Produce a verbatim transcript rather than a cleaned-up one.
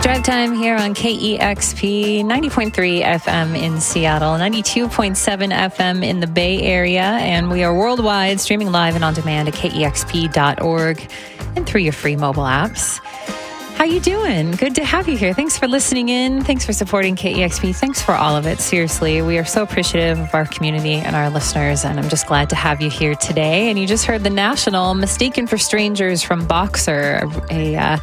Drive Time here on K E X P, ninety point three F M in Seattle, ninety-two point seven F M in the Bay Area, and we are worldwide, streaming live and on demand at K E X P dot org and through your free mobile apps. How you doing? Good to have you here. Thanks for listening in. Thanks for supporting K E X P. Thanks for all of it. Seriously, we are so appreciative of our community and our listeners, and I'm just glad to have you here today. And you just heard the national Mistaken for Strangers from Boxer, a uh,